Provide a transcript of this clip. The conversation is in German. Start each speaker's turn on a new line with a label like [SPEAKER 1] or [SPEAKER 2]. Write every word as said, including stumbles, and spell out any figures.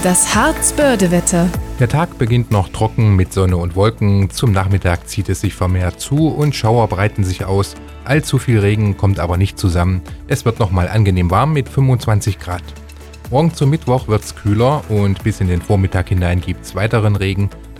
[SPEAKER 1] Das Harz-Börde-Wetter.
[SPEAKER 2] Der Tag beginnt noch trocken mit Sonne und Wolken. Zum Nachmittag zieht es sich vermehrt zu und Schauer breiten sich aus. Allzu viel Regen kommt aber nicht zusammen. Es wird nochmal angenehm warm mit fünfundzwanzig Grad. Morgen zum Mittwoch wird es kühler und bis in den Vormittag hinein gibt es weiteren Regen.